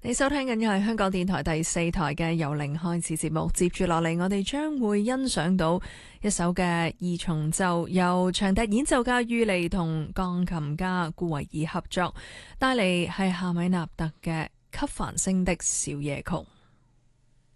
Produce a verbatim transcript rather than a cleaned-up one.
你收聽緊嘅係香港電台第四台嘅由零開始節目，接住落嚟我哋將會欣賞到一首嘅二重奏，由長笛演奏家于利同鋼琴家顧維爾合作，帶嚟係夏米納特嘅《給繁星的小夜曲》。